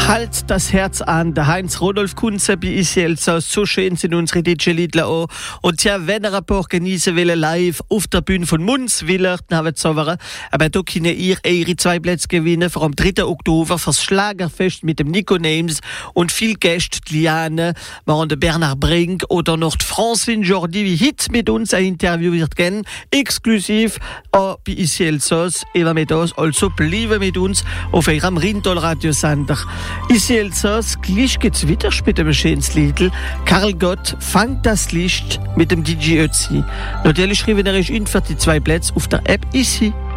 Halt das Herz an, der Heinz Rodolf Kunze bei Isielsos, so schön sind unsere DJ-Liedler auch. Und ja, wenn er ein paar genießen will, live auf der Bühne von Munz, will er, dann haben wir aber da können ihr ihre 2 Plätze gewinnen, vor am 3. Oktober, fürs Schlagerfest mit dem Nico Names und viel Gäste, Liane, machen der Bernhard Brink oder noch die Francine Jordi, wie Hit mit uns ein Interview wird gehen, exklusiv bei Isielsos, Eva mit uns, also bleiben mit uns auf ihrem Rindol-Radiosender. Isielsos, gleich geht's wieder mit dem schönen Lied. Karl Gott fangt das Licht mit dem DJ Ötzi. Natürlich schreiben er in für die 2 Plätze auf der App Isi.